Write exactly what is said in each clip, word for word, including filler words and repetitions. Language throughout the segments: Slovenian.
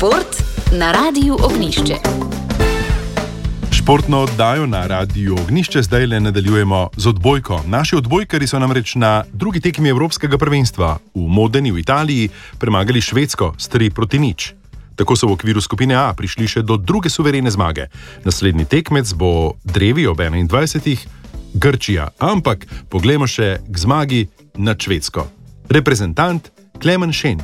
Šport na Radiu Ognjišče. Športno oddajo na Radiu Ognjišče zdaj le nadaljujemo z odbojko. Naši odbojkari so namreč na drugi tekmi Evropskega prvenstva v Modeni v Italiji premagali Švedsko s tri proti nič. Tako so v okviru skupine A prišli še do druge suverene zmage. Naslednji tekmec bo drevi ob enaindvajsetih Grčija, ampak poglejmo še k zmagi nad Švedsko. Reprezentant Klemen Šen.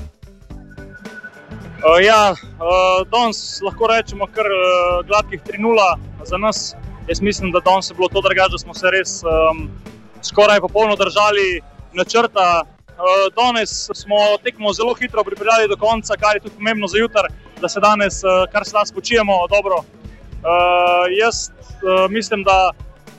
Uh, ja, uh, danes lahko rečemo kar uh, gladkih tri nula za nas. Jaz mislim, da danes je bilo to drugače, da smo se res um, skoraj popolno držali načrta. Uh, danes smo tekmo zelo hitro pripeljali do konca, kar je tudi pomembno za jutri, da se danes uh, kar se da spočijemo dobro. Uh, jaz uh, mislim, da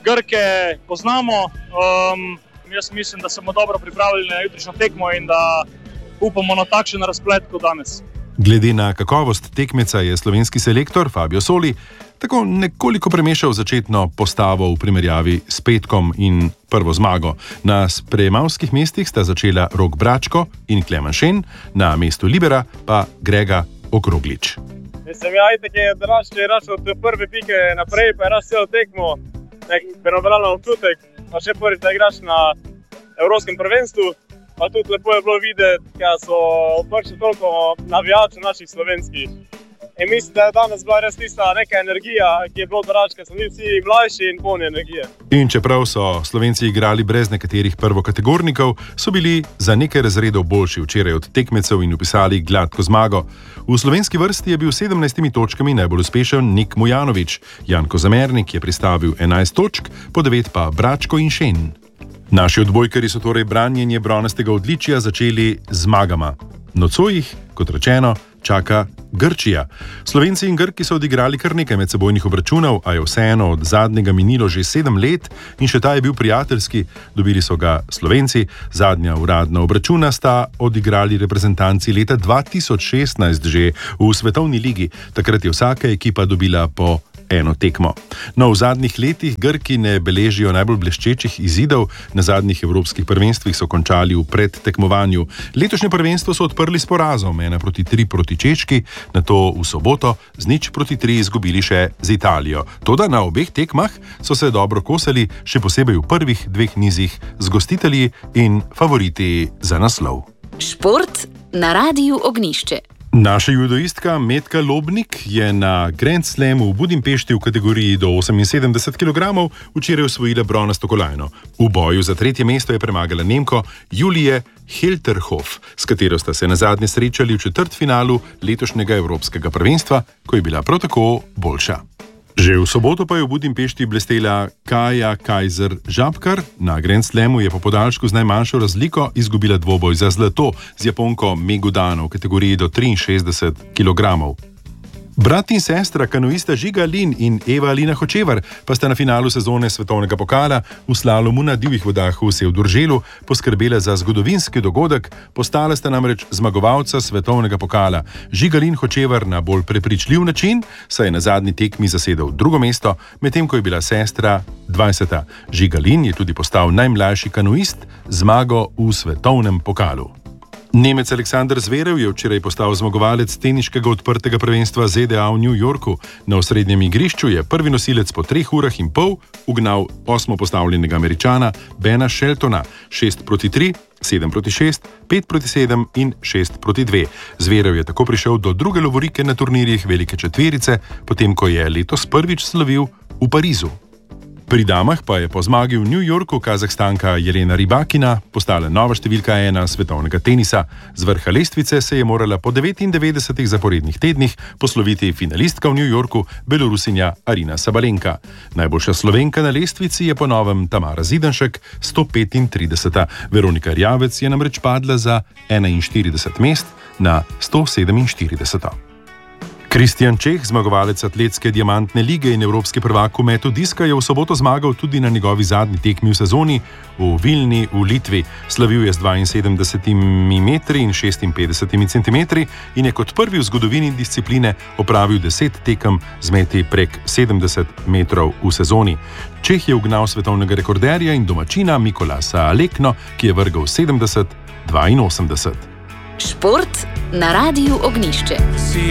Grke poznamo. Um, jaz mislim, da se bomo dobro pripravili na jutrišnjo tekmo in da upamo na takšen razplet kot danes. Glede na kakovost tekmeca je slovenski selektor Fabio Soli tako nekoliko premešal začetno postavo v primerjavi s petkom in prvo zmago. Na sprejemavskih mestih sta začela Rok Bračko in Klemen Šen, na mestu libera pa Grega Okroglič. Mislim, ja, itak je Drašče rašel od prve pike naprej, pa je raš celo tekmo, nek fenomenalno občutek, pa še prvič, da igraš na Evropskem prvenstvu. Pa tudi lepo je bilo videti, da so prišli toliko navijačev naših slovenskih. In mislim, da je danes bila res tista neka energija, ki je bilo drugače, ker so bili vsi mlajši in polni energije. In čeprav so Slovenci igrali brez nekaterih prvokategornikov, so bili za nekaj razredov boljši včeraj od tekmecev in upisali gladko zmago. V slovenski vrsti je bil s sedemnajstimi točkami najbolj uspešen Nik Mujanović. Janko Zamernik je pristavil enajst točk, po devet pa Bračko in Šen. Naši odbojkari so torej branjenje bronastega odličja začeli z zmagama. Nocoj jih, kot rečeno, čaka Grčija. Slovenci in Grki so odigrali kar nekaj medsebojnih obračunov, a je vseeno od zadnjega minilo že sedem let in še ta je bil prijateljski. Dobili so ga Slovenci, zadnja uradna obračuna sta odigrali reprezentanci leta dva tisoč šestnajst že v Svetovni ligi. Takrat je vsaka ekipa dobila po eno tekmo. No, v zadnjih letih Grki ne beležijo najbolj bleščečih izidov, na zadnjih evropskih prvenstvih so končali v predtekmovanju. Letošnje prvenstvo so odprli s porazom, ena proti tri proti Češki, nato v soboto z nič proti tri izgubili še z Italijo. Toda na obeh tekmah so se dobro kosali, še posebej v prvih dveh nizih z gostitelji in favoriti za naslov. Šport na Radiu Ognjišče. Naša judoistka Metka Lobnik je na Grand Slamu v Budimpešti v kategoriji do oseminsedemdeset kilogramov včeraj osvojila bronasto kolajno. V boju za tretje mesto je premagala Nemko Julije Helterhof, s katero sta se nazadnje srečali v četrtfinalu letošnjega Evropskega prvenstva, ko je bila prav tako boljša. Že v soboto pa je v Budimpešti blestela Kaja Kajzer Žabkar. Na Grand Slamu je po podaljšku z najmanjšo razliko izgubila dvoboj za zlato z Japonko Megu Dano v kategoriji do triinšestdeset kilogramov. Brat in sestra kanuista Žiga Lin in Eva Alina Hočevar pa sta na finalu sezone svetovnega pokala v slalomu na divjih vodah v Sevdrželu poskrbela za zgodovinski dogodek, postala sta namreč zmagovalca svetovnega pokala. Žiga Lin Hočevar na bolj prepričljiv način, saj je na zadnji tekmi zasedel drugo mesto, medtem ko je bila sestra dvajseta. Žiga Lin je tudi postal najmlajši kanuist z zmago v svetovnem pokalu. Nemec Aleksander Zverev je včeraj postal zmagovalec teniškega odprtega prvenstva Z D A v New Yorku. Na osrednjem igrišču je prvi nosilec po treh urah in pol ugnal osmo postavljenega Američana Bena Sheltona šest proti tri, sedem proti šest, pet proti sedem in šest proti dve. Zverev je tako prišel do druge lovorike na turnirjih velike četverice, potem ko je letos prvič slavil v Parizu. Pri damah pa je po zmagi v New Yorku Kazahstanka Jelena Rybakina postala nova številka ena svetovnega tenisa. Z vrha lestvice se je morala po devetindevetdesetih zaporednih tednih posloviti finalistka v New Yorku, Belorusinja Arina Sabalenka. Najboljša Slovenka na lestvici je po novem Tamara Zidanšek, sto petintrideseta. Veronika Rjavec je namreč padla za enainštirideset mest na sto sedeminštirideseto. Kristjan Čeh, zmagovalec atletske diamantne lige in evropski prvak v metu diska, je v soboto zmagal tudi na njegovi zadnji tekmi v sezoni v Vilni v Litvi. Slavil je z dvainsedemdesetimi metri in šestinpetdesetimi centimetri in je kot prvi v zgodovini discipline opravil deset tekem z meti prek sedemdeset metrov v sezoni. Čeh je ugnal svetovnega rekorderja in domačina Mikolasa Alekno, ki je vrgel sedemdeset dvainosemdeset. Šport na Radiu Ognjišče.